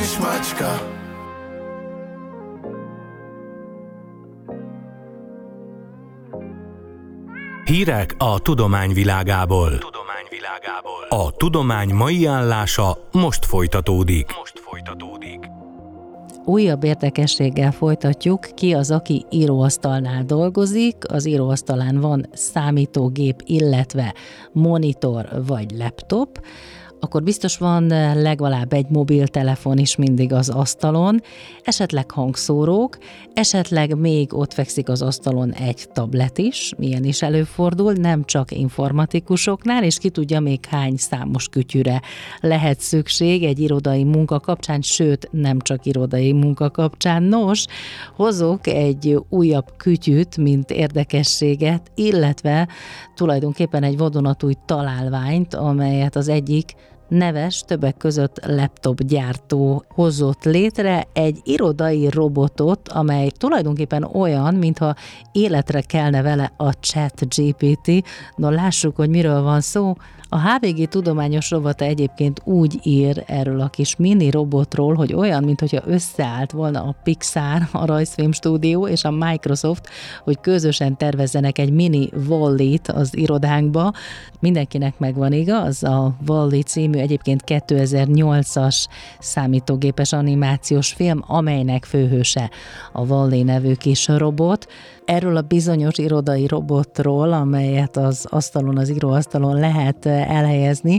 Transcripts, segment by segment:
kis macska. Hírek a tudomány világából. A tudomány mai állása most folytatódik. Újabb érdekességgel folytatjuk, ki az, aki íróasztalnál dolgozik. Az íróasztalán van számítógép, illetve monitor vagy laptop, akkor biztos van legalább egy mobiltelefon is mindig az asztalon, esetleg hangszórók, esetleg még ott fekszik az asztalon egy tablet is, milyen is előfordul, nem csak informatikusoknál, és ki tudja még hány számos kütyűre lehet szükség egy irodai munka kapcsán, sőt nem csak irodai munka kapcsán. Nos, hozok egy újabb kütyűt, mint érdekességet, illetve tulajdonképpen egy vadonatúj találványt, amelyet az egyik neves, többek között laptop gyártó hozott létre, egy irodai robotot, amely tulajdonképpen olyan, mintha életre kelne vele a ChatGPT. No, lássuk, hogy miről van szó. A HVG tudományos rovata egyébként úgy ír erről a kis mini robotról, hogy olyan, mintha összeállt volna a Pixar, a rajzfilm stúdió és a Microsoft, hogy közösen tervezzenek egy mini Wall-E-t az irodánkba. Mindenkinek megvan, igaz? A Wall-E című egyébként 2008-as számítógépes animációs film, amelynek főhőse a Wall-E nevű kis robot. Erről a bizonyos irodai robotról, amelyet az asztalon, az íróasztalon lehet elhelyezni,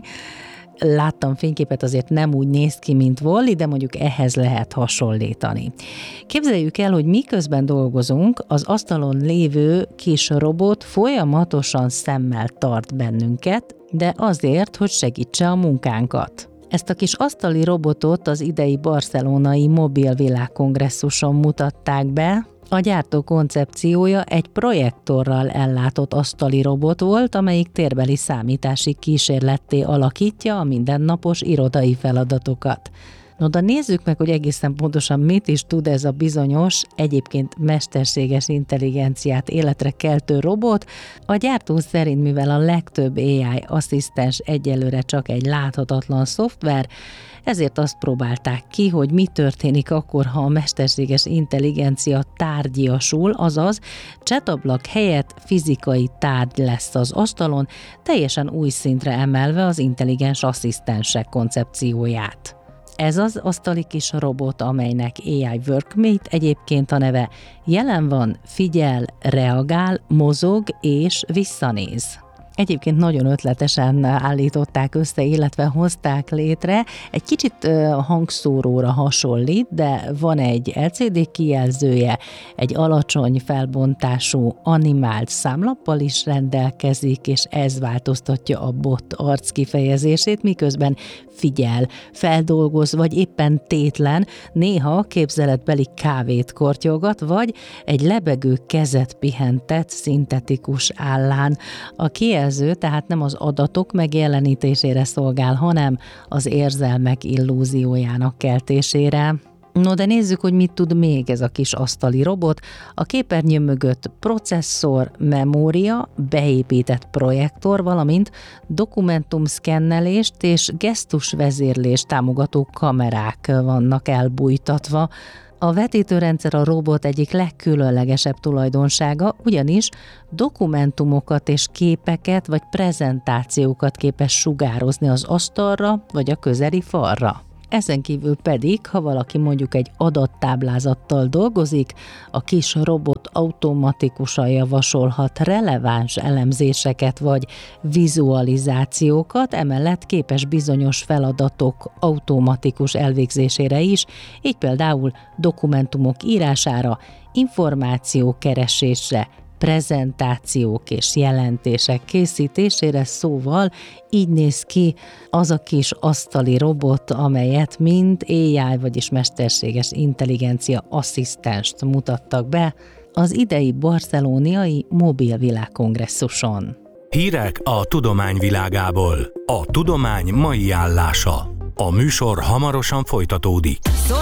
láttam fényképet, azért nem úgy néz ki, mint Wall-E, de mondjuk ehhez lehet hasonlítani. Képzeljük el, hogy miközben dolgozunk, az asztalon lévő kis robot folyamatosan szemmel tart bennünket, de azért, hogy segítse a munkánkat. Ezt a kis asztali robotot az idei barcelonai Mobil Világkongresszuson mutatták be. A gyártó koncepciója egy projektorral ellátott asztali robot volt, amelyik térbeli számítási kísérletté alakítja a mindennapos irodai feladatokat. No, de nézzük meg, hogy egészen pontosan mit is tud ez a bizonyos, egyébként mesterséges intelligenciát életre keltő robot. A gyártó szerint, mivel a legtöbb AI asszisztens egyelőre csak egy láthatatlan szoftver, ezért azt próbálták ki, hogy mi történik akkor, ha a mesterséges intelligencia tárgyiasul, azaz csetablak helyett fizikai tárgy lesz az asztalon, teljesen új szintre emelve az intelligens asszisztensek koncepcióját. Ez az asztali kis robot, amelynek AI Workmate egyébként a neve, jelen van, figyel, reagál, mozog és visszanéz. Egyébként nagyon ötletesen állították össze, illetve hozták létre. Egy kicsit hangszóróra hasonlít, de van egy LCD kijelzője, egy alacsony felbontású animált számlappal is rendelkezik, és ez változtatja a bot arc kifejezését, miközben figyel, feldolgoz, vagy éppen tétlen, néha képzeletbeli kávét kortyogat, vagy egy lebegő kezet pihentet szintetikus állán. A kijelző tehát nem az adatok megjelenítésére szolgál, hanem az érzelmek illúziójának keltésére. No, de nézzük, hogy mit tud még ez a kis asztali robot. A képernyő mögött processzor, memória, beépített projektor, valamint dokumentumszkennelést és gesztusvezérlést támogató kamerák vannak elbújtatva. A vetítőrendszer a robot egyik legkülönlegesebb tulajdonsága, ugyanis dokumentumokat és képeket vagy prezentációkat képes sugározni az asztalra vagy a közeli falra. Ezen kívül pedig, ha valaki mondjuk egy adattáblázattal dolgozik, a kis robot automatikusan javasolhat releváns elemzéseket vagy vizualizációkat, emellett képes bizonyos feladatok automatikus elvégzésére is, így például dokumentumok írására, információkeresésre, prezentációk és jelentések készítésére, szóval így néz ki az a kis asztali robot, amelyet mind AI, vagyis mesterséges intelligencia asszisztenst mutattak be az idei barcelonai Mobil Világkongresszuson. Hírek a tudomány világából. A tudomány mai állása. A műsor hamarosan folytatódik.